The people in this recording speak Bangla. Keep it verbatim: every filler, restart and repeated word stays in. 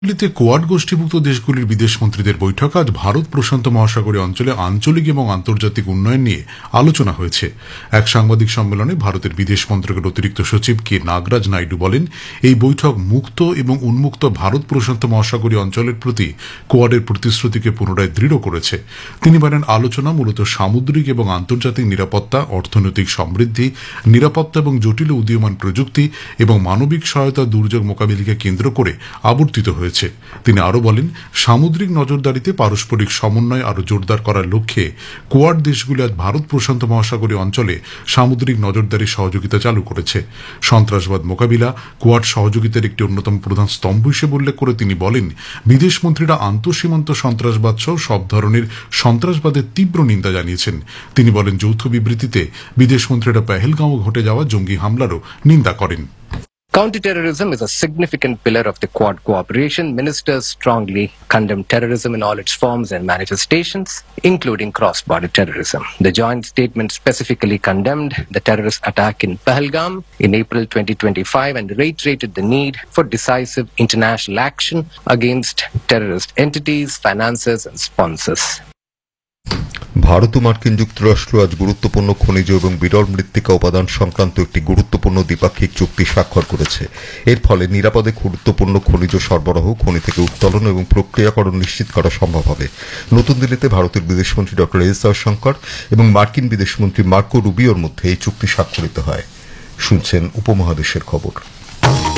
দিল্লিতে কোয়াড গোষ্ঠীভুক্ত দেশগুলির বিদেশমন্ত্রীদের বৈঠক আজ ভারত প্রশান্ত মহাসাগরীয় অঞ্চলে আঞ্চলিক এবং আন্তর্জাতিক উন্নয়ন নিয়ে আলোচনা হয়েছে। এক সাংবাদিক সম্মেলনে ভারতের বিদেশ মন্ত্রকের অতিরিক্ত সচিব কে নাগরাজ নাইডু বলেন, এই বৈঠক মুক্ত এবং উন্মুক্ত ভারত প্রশান্ত মহাসাগরীয় অঞ্চলের প্রতি কোয়াডের প্রতিশ্রুতিকে পুনরায় দৃঢ় করেছে। তিনি বলেন, আলোচনা মূলত সামুদ্রিক এবং আন্তর্জাতিক নিরাপত্তা, অর্থনৈতিক সমৃদ্ধি, নিরাপত্তা এবং জটিল উদীয়মান প্রযুক্তি এবং মানবিক সহায়তা দুর্যোগ মোকাবিলাকে কেন্দ্র করে আবর্তিত হয়েছে। তিনি আরও বলেন, সামুদ্রিক নজরদারিতে পারস্পরিক সমন্বয় আরও জোরদার করার লক্ষ্যে কোয়াড দেশগুলি আজ ভারত প্রশান্ত মহাসাগরীয় অঞ্চলে সামুদ্রিক নজরদারি সহযোগিতা চালু করেছে। সন্ত্রাসবাদ মোকাবিলা কোয়াড সহযোগিতার একটি অন্যতম প্রধান স্তম্ভ হিসেবে উল্লেখ করে তিনি বলেন, বিদেশমন্ত্রীরা আন্তঃসীমান্ত সন্ত্রাসবাদ সহ সব ধরনের সন্ত্রাসবাদের তীব্র নিন্দা জানিয়েছেন। তিনি বলেন, যৌথ বিবৃতিতে বিদেশমন্ত্রীরা পেহেলগাঁও ঘটে যাওয়া জঙ্গি হামলারও নিন্দা করেন। Counterterrorism is a significant pillar of the Quad cooperation. Ministers strongly condemn terrorism in all its forms and manifestations, including cross-border terrorism. The joint statement specifically condemned the terrorist attack in Pahalgam in April twenty twenty-five and reiterated the need for decisive international action against terrorist entities, financiers and sponsors. Bharat ও মার্কিন যুক্তরাষ্ট্র আজ গুরুত্বপূর্ণ খনিজ এবং বিরল মৃত্তিকা উপাদান সংক্রান্ত একটি গুরুত্বপূর্ণ দ্বিপাক্ষিক চুক্তি স্বাক্ষর করেছে। এর ফলে নিরাপদে গুরুত্বপূর্ণ খনিজ সরবরাহ, খনি থেকে উত্তোলন এবং প্রক্রিয়াকরণ নিশ্চিত করা সম্ভব হবে। নতুন দিল্লিতে ভারতের বিদেশমন্ত্রী ডক্টর এস জয়শঙ্কর এবং মার্কিন বিদেশমন্ত্রী মার্কো রুবিওর মধ্যে এই চুক্তি স্বাক্ষরিত হয়। শুনছেন উপমহাদেশের খবর।